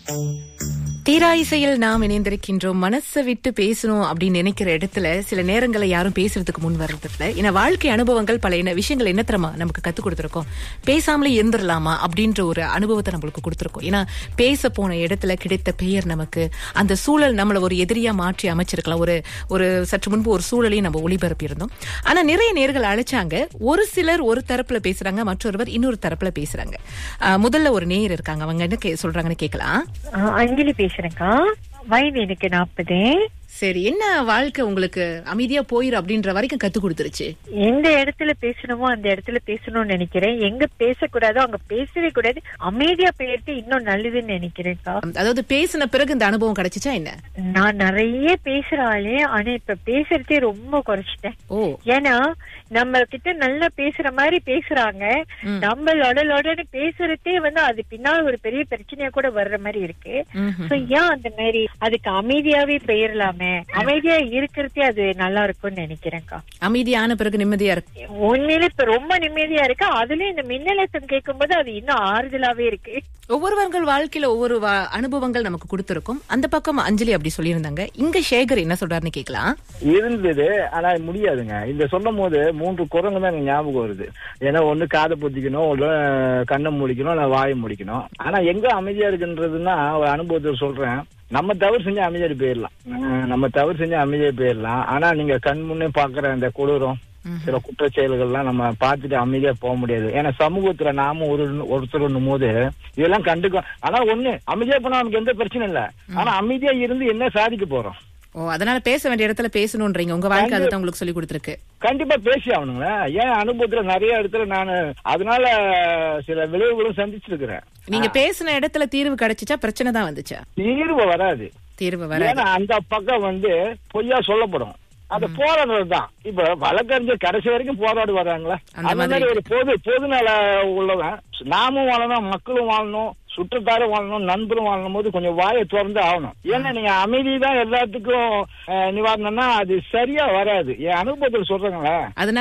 தீரா இசையில் நாம் இணைந்திருக்கின்றோம். மனசை விட்டு பேசணும் அப்படின்னு நினைக்கிற இடத்துல சில நேரங்களை யாரும் பேசுறதுக்கு முன் வர்றதில்ல. ஏன்னா வாழ்க்கை அனுபவங்கள் பல விஷயங்கள் என்ன தெரியுமா நமக்கு கத்துக் கொடுத்துருக்கோம். பேசாமலே இருந்துடலாமா அப்படின்ற ஒரு அனுபவத்தை நம்மளுக்கு கொடுத்துருக்கோம். ஏன்னா பேச போன இடத்துல கிடைத்த பெயர் நமக்கு அந்த சூழல் நம்மள ஒரு எதிரியா மாற்றி அமைச்சிருக்கலாம். ஒரு சற்று முன்பு ஒரு சூழலையும் நம்ம ஒளிபரப்பி இருந்தோம். ஆனா நிறைய நேர்கள் அழைச்சாங்க. ஒரு சிலர் ஒரு தரப்புல பேசுறாங்க, மற்றொருவர் இன்னொரு தரப்புல பேசுறாங்க. முதல்ல ஒரு நேயர் இருக்காங்க, அவங்க என்ன சொல்றாங்கன்னு கேட்கலாம். அஞ்சலி பேசுறேன்க்கா. வயது எனக்கு 40. சரி, என்ன வாழ்க்கை உங்களுக்கு அமைதியா போயிரு அப்படின்ற வரைக்கும் கத்து கொடுத்துருச்சு? எந்த இடத்துல பேசணுமோ அந்த இடத்துல பேசணும்னு நினைக்கிறேன். எங்க பேசக்கூடாதோ அங்க பேசவே கூடாது. அமைதியா போயிட்டு இன்னும் நல்லதுன்னு நினைக்கிறேன்க்கா. அதாவது பேசின பிறகு இந்த அனுபவம் கிடைச்சிச்சா என்ன? நான் நிறைய பேசுறாளே, ஆனா இப்ப பேசுறதே ரொம்ப குறைச்சிட்டேன். ஏன்னா நம்ம கிட்ட நல்லா பேசுற மாதிரி பேசுறாங்க. நம்ம லொடலொடன்னு பேசுறதே அது பின்னால் ஒரு பெரிய பிரச்சனையா கூட வர்ற மாதிரி இருக்கு. ஏன் அந்த மாதிரி அதுக்கு அமைதியாவே போயிடலாமே. அமைதியா இருக்கிறதே அது நல்லா இருக்கும்னு நினைக்கிறேன்க்கா. அமைதியான பிறகு நிம்மதியா இருக்கு. உண்மையில இப்ப ரொம்ப நிம்மதியா இருக்கு. அதுலயும் இந்த மின்னலசம் கேட்கும் போது அது இன்னும் ஆறுதலாவே இருக்கு. ஒவ்வொருவர்கள் வாழ்க்கையில ஒவ்வொரு அனுபவங்கள் நமக்கு கொடுத்திருக்கும். அந்த பக்கம் அஞ்சலி அப்படி சொல்லியிருந்தாங்க. இங்க சேகர் என்ன சொல்றாருன்னு கேட்கலாம். இருந்தது, ஆனா முடியாதுங்க. இந்த சொல்லும் போது 3 குரங்கு தான் எனக்கு ஞாபகம் வருது. ஏன்னா ஒண்ணு காதை பொத்திக்கணும், ஒண்ணு கண்ணை முடிக்கணும், இல்ல வாயை முடிக்கணும். ஆனா எங்க அமைதியா இருக்குன்றதுன்னா ஒரு அனுபவத்தை சொல்றேன். நம்ம தவறு செஞ்சு அமைதியா போயிடலாம். ஆனா நீங்க கண் முன்னே பாக்குற அந்த கொடூரம், சில குற்ற செயல்கள்லாம் நம்ம பார்த்துட்டு அமைதியா போக முடியாது. ஏன்னா சமூகத்துல நாம ஒருத்தர் போது இதெல்லாம் கண்டுக்கும். ஆனா ஒண்ணு அமைதியா போனா நமக்கு எந்த பிரச்சனை இல்ல. ஆனா அமைதியா இருந்து என்ன சாதிக்க போறோம்? அதனால பேச வேண்டிய இடத்துல பேசணும்ன்றீங்க. உங்க வாழ்க்கை அதுதான் உங்களுக்கு சொல்லி கொடுத்துருக்கு. கண்டிப்பா பேசி ஆகணுங்க. ஏன் அனுபவத்துல நிறைய இடத்துல நான் அதனால சில விளைவுகளும் சந்திச்சிருக்கிறேன். நீங்க பேசின இடத்துல தீர்வு கிடைச்சிச்சா, பிரச்சனை தான் வந்துச்சா? தீர்வு வராது. ஏன்னா அந்த பக்கம் பொய்யா சொல்லப்படும். அது போராடுறதுதான். இப்ப வழக்கறிஞர் கடைசி வரைக்கும் போராடு வர்றாங்களா? அந்த மாதிரி ஒரு பொது நல உள்ளவன் நாமும் வாழணும், மக்களும் வாழணும், சுற்றத்தாரும் வாழணும், நண்பரும் வாழணும் போது கொஞ்சம் வாயை திறந்து ஆகணும். ஏன்னா நீங்க அமைதிதான் எல்லாத்துக்கும் நிவாரணம்னா அது சரியா வராது. என் அனுபவத்தில் சொல்றேங்களா.